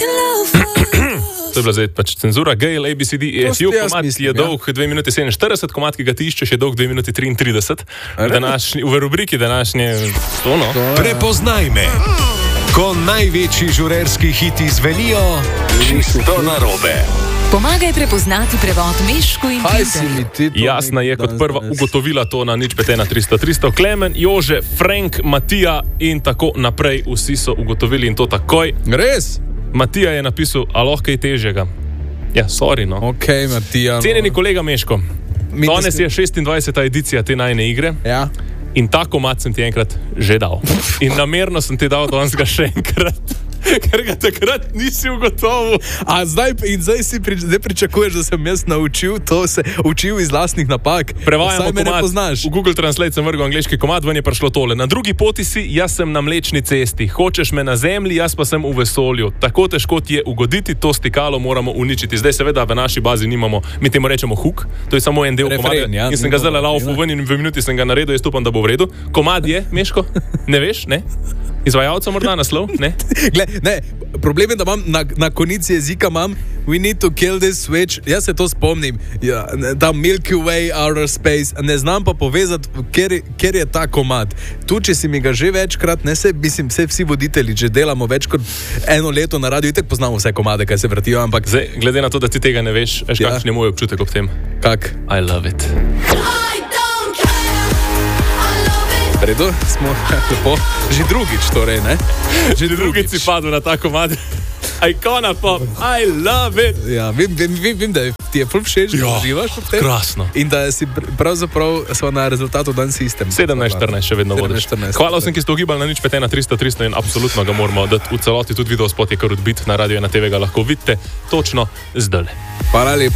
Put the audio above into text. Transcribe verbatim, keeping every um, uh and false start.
To je bila zdaj pač cenzura. Gail, A B C D, E F U, komad je dolg dve minuti sedeminštirideset, komad, ki ga ti iščeš, je dolg dve minuti triintrideset. Današnji, v rubriki današnje... Ono. Prepoznaj me. Ko največji žurerski hiti zvenijo, čisto narobe. Pomagaj prepoznati prevod Mešku in Peter. Jasna je kot prva ugotovila to na nič pet ena tristo tristo. Klemen, Jože, Frank, Matija in tako naprej. Vsi so ugotovili in to takoj. Res? Matija je napisal, a lahko kaj težjega. Ja, sorry, no. Ok, Matija. No. Cenjeni kolega Meško, danes je šestindvajseta edicija te najne igre. Ja. In ta komad sem ti enkrat že dal. In namerno sem ti dal danes ga še enkrat. Ker ga takrat nisi ugotovil. A zdaj, in zdaj si pri, zdaj pričakuješ, da sem jaz naučil to, se učil iz lastnih napak. Prevajamo komad, ne poznaš. V Google Translate sem vrgel angleški komad, ven je prišlo tole. Na drugi poti si, jaz sem na Mlečni cesti. Hočeš me na zemlji, jaz pa sem v vesolju. Tako težko ti je ugoditi, to stikalo moramo uničiti. Zdaj seveda v naši bazi nimamo, mi temu rečemo hook, to je samo en del komada. Ja, in sem ga zdaj laufal ven in v minuti sem ga naredil, jaz upam, da bo v redu. Komad je, Meško? Ne veš, ne? Izvajalca morda naslov, ne? Gle, ne, problem je, da imam na, na konici jezika imam we need to kill this switch. Jaz se to spomnim. Ja, ta Milky Way, outer space. Ne znam pa povezati, ker, ker je ta komad. Tu, če si mi ga že večkrat, ne se, mislim, se vsi voditelji, če delamo več kot eno leto na radiju, itak poznamo vse komade, kaj se vrtijo, ampak... Zdaj, glede na to, da ti tega ne veš, veš, ja. Kakšen je moj občutek ob tem? Kak? I love it. Redo, smo lepo. Že drugič torej, ne? Že drugič si padel na ta komad. Ikona pop, I love it. Ja, vem, vem, vem, vem da ti je ful všeč, da uživaš v tem. Krasno. In da si pravzaprav smo na rezultatu dan sistem. sedemnajst štirinajst še vedno vodiš. Hvala vsem, ki ste ugibali na nič pet ena tristo tristo in absolutno ga moramo dati v celoti. Tudi video spot je kar odbit na Radio ena te ve, ga lahko vidite točno zdaj. Hvala lepa.